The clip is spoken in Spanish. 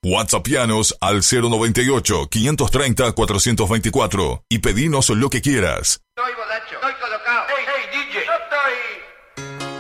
WhatsAppianos al 098-530-424 y pedinos lo que quieras.